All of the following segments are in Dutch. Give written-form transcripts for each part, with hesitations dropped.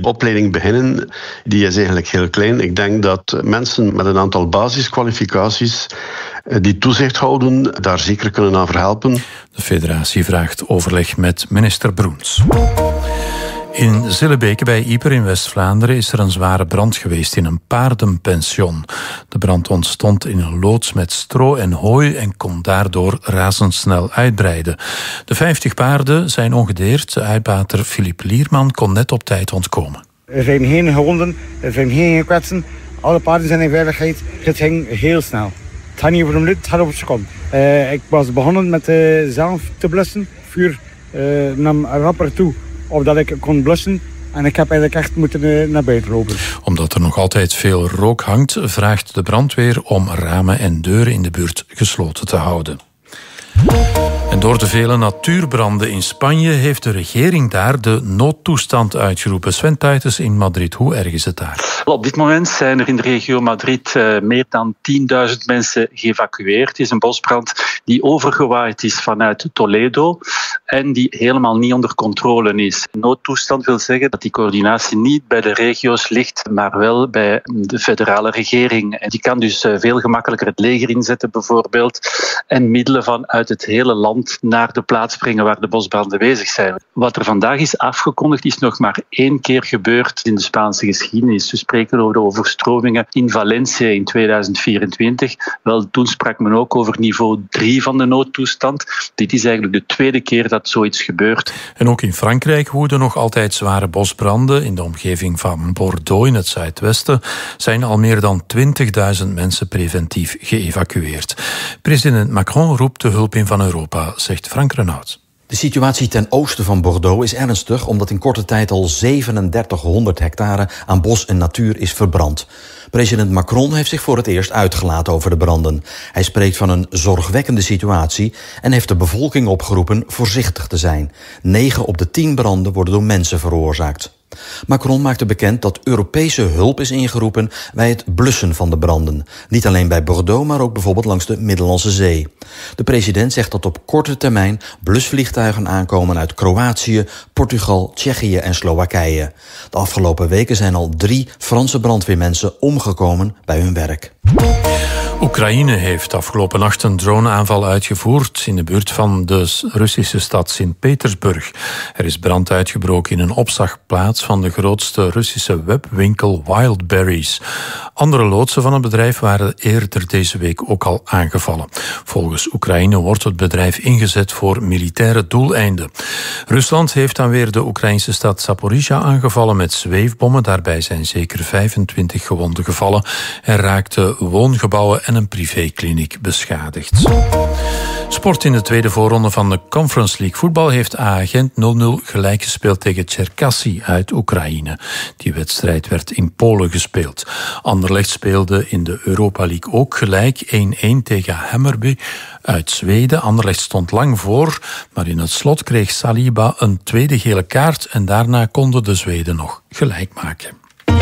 opleiding beginnen, die is eigenlijk heel klein. Ik denk dat mensen met een aantal basiskwalificaties die toezicht houden, daar zeker kunnen aan verhelpen. De federatie vraagt overleg met minister Broens. In Zillebeke bij Ieper in West-Vlaanderen is er een zware brand geweest in een paardenpension. De brand ontstond in een loods met stro en hooi en kon daardoor razendsnel uitbreiden. De 50 paarden zijn ongedeerd. De uitbater Filip Lierman kon net op tijd ontkomen. Er zijn geen gewonden, er zijn geen gekwetsten. Alle paarden zijn in veiligheid. Het ging heel snel. Het gaat niet over een minuut, het gaat over een seconde. Ik was begonnen met zelf te blussen. Vuur nam rapper toe. Of dat ik kon blussen. En ik heb eigenlijk echt moeten naar buiten lopen. Omdat er nog altijd veel rook hangt, vraagt de brandweer om ramen en deuren in de buurt gesloten te houden. En door de vele natuurbranden in Spanje heeft de regering daar de noodtoestand uitgeroepen. Sven Tuytens in Madrid, hoe erg is het daar? Op dit moment zijn er in de regio Madrid meer dan 10.000 mensen geëvacueerd. Het is een bosbrand die overgewaaid is vanuit Toledo en die helemaal niet onder controle is. Noodtoestand wil zeggen dat die coördinatie niet bij de regio's ligt, maar wel bij de federale regering. En die kan dus veel gemakkelijker het leger inzetten bijvoorbeeld en middelen vanuit het hele land naar de plaats brengen waar de bosbranden bezig zijn. Wat er vandaag is afgekondigd is nog maar 1 keer gebeurd in de Spaanse geschiedenis. We spreken over de overstromingen in Valencia in 2024. Wel, toen sprak men ook over niveau 3 van de noodtoestand. Dit is eigenlijk de 2e keer dat zoiets gebeurt. En ook in Frankrijk woeden nog altijd zware bosbranden. In de omgeving van Bordeaux in het zuidwesten zijn al meer dan 20.000 mensen preventief geëvacueerd. President Macron roept de hulp in van Europa, zegt Frank Renaud. De situatie ten oosten van Bordeaux is ernstig, omdat in korte tijd al 3700 hectare aan bos en natuur is verbrand. President Macron heeft zich voor het eerst uitgelaten over de branden. Hij spreekt van een zorgwekkende situatie en heeft de bevolking opgeroepen voorzichtig te zijn. 9 op de 10 branden worden door mensen veroorzaakt. Macron maakte bekend dat Europese hulp is ingeroepen bij het blussen van de branden. Niet alleen bij Bordeaux, maar ook bijvoorbeeld langs de Middellandse Zee. De president zegt dat op korte termijn blusvliegtuigen aankomen uit Kroatië, Portugal, Tsjechië en Slowakije. De afgelopen weken zijn al 3 Franse brandweermensen omgekomen bij hun werk. Oekraïne heeft afgelopen nacht een droneaanval uitgevoerd in de buurt van de Russische stad Sint-Petersburg. Er is brand uitgebroken in een opslagplaats van de grootste Russische webwinkel Wildberries. Andere loodsen van het bedrijf waren eerder deze week ook al aangevallen. Volgens Oekraïne wordt het bedrijf ingezet voor militaire doeleinden. Rusland heeft dan weer de Oekraïnse stad Zaporizhia aangevallen met zweefbommen. Daarbij zijn zeker 25 gewonden gevallen en raakten woongebouwen en een privékliniek beschadigd. Sport in de tweede voorronde van de Conference League voetbal heeft AA-Gent 0-0 gelijk gespeeld tegen Cherkasy uit Oekraïne. Die wedstrijd werd in Polen gespeeld. Anderlecht speelde in de Europa League ook gelijk 1-1 tegen Hammarby uit Zweden. Anderlecht stond lang voor, maar in het slot kreeg Saliba een tweede gele kaart en daarna konden de Zweden nog gelijk maken.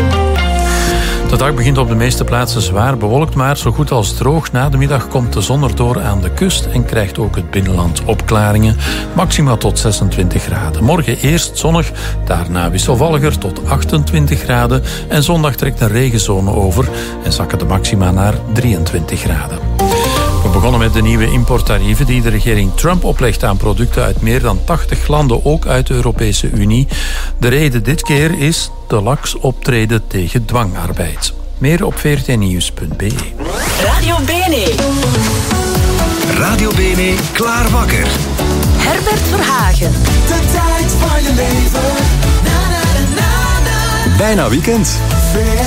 De dag begint op de meeste plaatsen zwaar bewolkt, maar zo goed als droog. Na de middag komt de zon erdoor aan de kust en krijgt ook het binnenland opklaringen. Maxima tot 26 graden. Morgen eerst zonnig, daarna wisselvalliger tot 28 graden. En zondag trekt een regenzone over en zakken de maxima naar 23 graden. We begonnen met de nieuwe importtarieven die de regering Trump oplegt aan producten uit meer dan 80 landen, ook uit de Europese Unie. De reden dit keer is te laks optreden tegen dwangarbeid. Meer op vrtnieuws.be. Radio BNE. Radio BNE, klaar wakker. Herbert Verhagen. De tijd van je leven. Na, na, na, na, na. Bijna weekend.